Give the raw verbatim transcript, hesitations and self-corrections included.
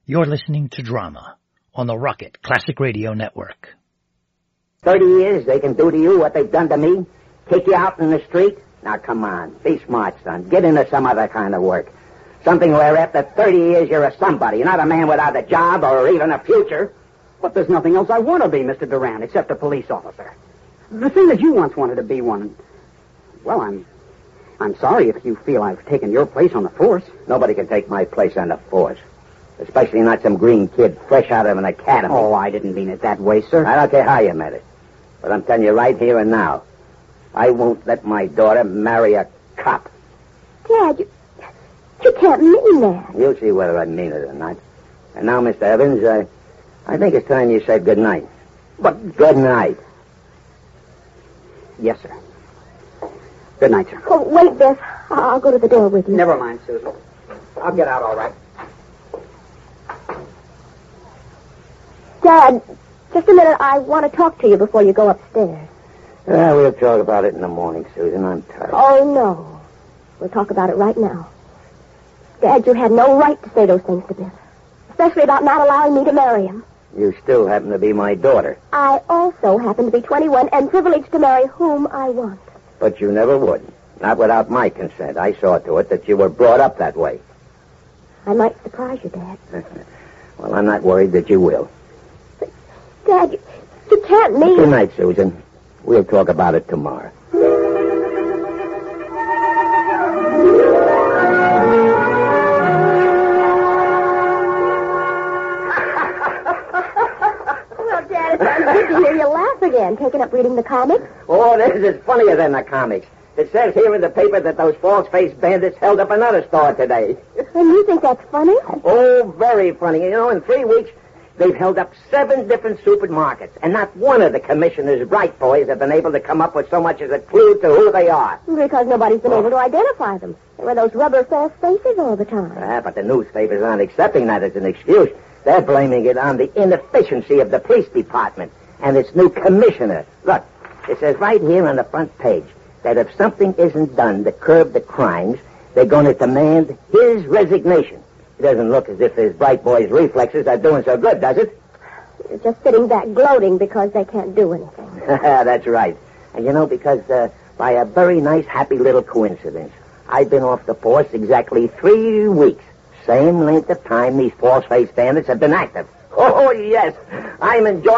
You're listening to Drama on the Rocket Classic Radio Network. Thirty years they can do to you what they've done to me? Kick you out in the street? Now, come on. Be smart, son. Get into some other kind of work. Something where after thirty years you're a somebody. You're not a man without a job or even a future. But there's nothing else I want to be, Mister Durant, except a police officer. The thing that you once wanted to be one... Well, I'm... I'm sorry if you feel I've taken your place on the force. Nobody can take my place on the force. Especially not some green kid fresh out of an academy. Oh, I didn't mean it that way, sir. I don't care how you meant it. But I'm telling you right here and now, I won't let my daughter marry a cop. Dad, you, you can't mean that. You'll see whether I mean it or not. And now, Mister Evans, uh, I think it's time you said good night. But... Good night. Yes, sir. Good night, sir. Oh, wait, Biff. I'll go to the door with you. Never mind, Susan. I'll get out all right. Dad, just a minute. I want to talk to you before you go upstairs. Uh, we'll talk about it in the morning, Susan. I'm tired. Oh, no. We'll talk about it right now. Dad, you had no right to say those things to Biff. Especially about not allowing me to marry him. You still happen to be my daughter. I also happen to be twenty-one and privileged to marry whom I want. But you never would. Not without my consent. I saw to it that you were brought up that way. I might surprise you, Dad. Well, I'm not worried that you will. But, Dad, you, you can't mean... Good night, Susan. We'll talk about it tomorrow. Well, Dad, it's good to hear you laugh again, taking up reading the comics. Oh, this is funnier than the comics. It says here in the paper that those false-faced bandits held up another store today. And you think that's funny? Oh, very funny. You know, in three weeks, they've held up seven different supermarkets, and not one of the commissioner's bright boys have been able to come up with so much as a clue to who they are. Because nobody's been able to identify them. They wear those rubber false faces all the time. Ah, but the newspapers aren't accepting that as an excuse. They're blaming it on the inefficiency of the police department and its new commissioner. Look, it says right here on the front page that if something isn't done to curb the crimes, they're going to demand his resignation. It doesn't look as if his bright boy's reflexes are doing so good, does it? You're just sitting back gloating because they can't do anything. That's right. And you know, because uh, by a very nice, happy little coincidence, I've been off the force exactly three weeks. Same length of time these false-faced bandits have been active. Oh, yes. I'm enjoying